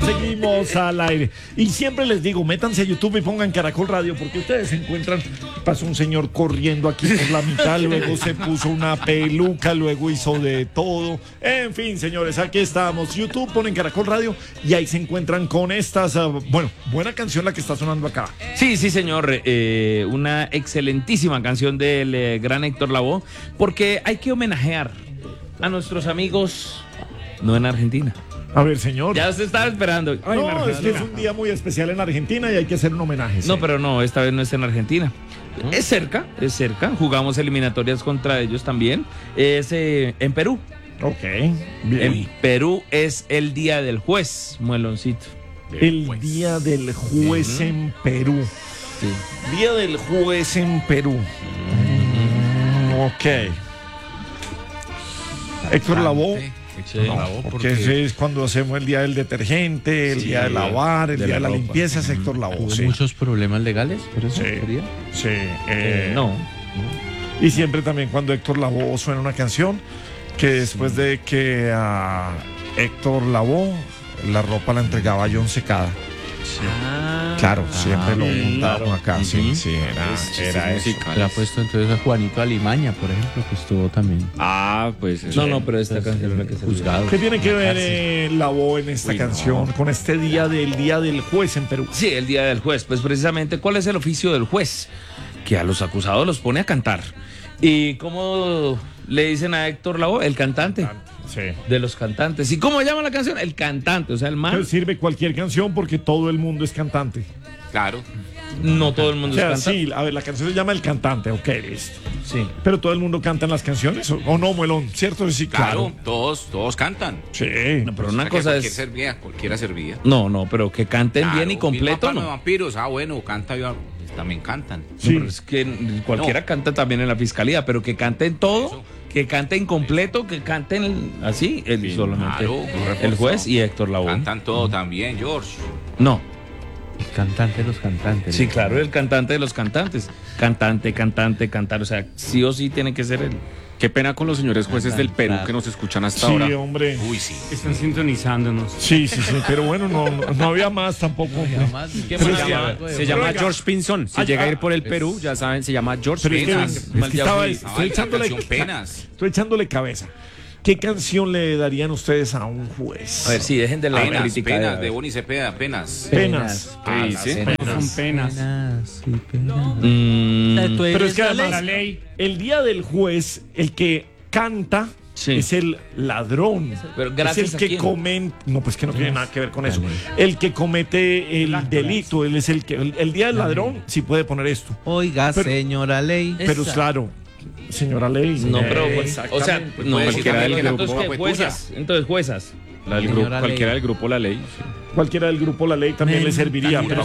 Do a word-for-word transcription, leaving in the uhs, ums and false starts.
seguimos al aire. Y siempre les digo, métanse a YouTube y pongan Caracol Radio, porque ustedes se encuentran, pasó un señor corriendo aquí por la mitad, luego se puso una peluca, luego hizo de todo. En fin, señores, aquí estamos. YouTube, ponen Caracol Radio y ahí se encuentran con estas, uh, bueno, buena canción la que está sonando acá. Sí, sí, señor. Eh, una excelentísima canción del eh, gran Héctor Lavoe, porque hay que homenajear a nuestros amigos, no en Argentina. A ver, señor. Ya se estaba esperando. Ay, no, es que es un día muy especial en Argentina y hay que hacer un homenaje. No, sí. pero no, esta vez no es en Argentina. ¿Mm? Es cerca, es cerca. Jugamos eliminatorias contra ellos también. Es eh, en Perú. Ok. Bien. En Perú es el día del juez, Mueloncito. El juez. Día del juez uh-huh. en Perú. Sí. Día del juez en Perú. Uh-huh. Ok. Héctor Lavoe. Sí, no, porque, porque ese es cuando hacemos el día del detergente, el sí, día de lavar, el de día de la, la limpieza, es Héctor Lavoe. ¿Hubo sí. muchos problemas legales por eso? Sí, sería? sí eh, eh, no. Y siempre también cuando Héctor Lavoe suena una canción, que después sí. de que a Héctor Lavoe la ropa la entregaba John Secada. Sí. Ah, claro, siempre ah, lo montaron claro. acá, uh-huh. sí, sí, era, es, era eso. Le ha puesto entonces a Juanito Alimaña, por ejemplo, que estuvo también. Ah, pues. No, no, pero esta pues, canción es la que se juzgado. ¿Qué tiene que ver eh, Lavoe en esta Uy, canción no. con este día del Día del Juez en Perú? Sí, el Día del Juez, pues precisamente, ¿cuál es el oficio del juez? Que a los acusados los pone a cantar. ¿Y cómo le dicen a Héctor Lavoe? El cantante. Sí. De los cantantes. ¿Y cómo llama la canción? El cantante, o sea, el man. Pero sirve cualquier canción porque todo el mundo es cantante. Claro. No todo el mundo o sea, es cantante. Sí, a ver, la canción se llama El Cantante, ok, listo. Sí. Pero todo el mundo canta en las canciones, ¿o, o no, Muelón? ¿Cierto? Sí, claro. claro. Todos, todos cantan. Sí. No, pero una o sea, cosa cualquier es. Servía, cualquiera servía. No, no, pero que canten claro, bien y completo, ¿no? Vampiros, ah, bueno, canta yo. También cantan. Sí. No, pero es que cualquiera no. canta también en la fiscalía, pero que canten todo. Eso. Que canten completo, que canten así, el, sí, solamente claro, el juez y Héctor Lavoe. Cantan todo uh-huh. también, George. No. El cantante de los cantantes. Sí, claro, el cantante de los cantantes. Cantante, cantante, cantar. O sea, sí o sí tiene que ser él. Qué pena con los señores jueces del Perú que nos escuchan hasta sí, ahora. Sí, hombre. Uy, sí. Están sintonizándonos. Sí, sí, sí. Pero bueno, no, no, no había más tampoco. No había más. ¿Qué se llama, se llama George Pinson. Si ay, llega a ir por el Perú, ya saben, se llama George Pinson. Es que, es que estaba, estoy, echándole, penas. estoy echándole cabeza. ¿Qué canción le darían ustedes a un juez? A ver, sí, dejen de la penas, crítica. Penas, de, de Boni Cepeda, penas. Penas. Ah, sí, sí. penas. Son penas. penas, sí, penas. Mm, pero es que además, la ley. El día del juez, el que canta sí. es el ladrón. Pero gracias es el que comete. No, pues que no tiene nada que ver con eso. El que comete el delito, él es el que. El, el día del ladrón sí puede poner esto. Oiga, pero, señora ley. Pero Esa. claro. Señora ley. No, pero o sea, no, cualquiera del grupo. Entonces, juezas. Entonces, juezas. La del grupo, cualquiera del grupo La Ley. Sí. Cualquiera del grupo La Ley también Men, le serviría. Pero